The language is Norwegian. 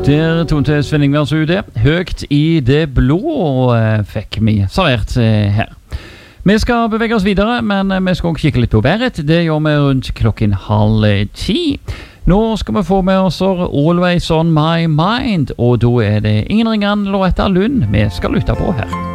Der tonte Sven Ingvars UD høgt i det blå fikk vi servert her. Vi skal bevege oss videre, men vi skal også kikke litt på været. Det gjør vi rundt klokken 9:30. Nå skal vi få med oss Always On My Mind, og da er det Ingen Ringan Loretta Lund vi skal lytte på her.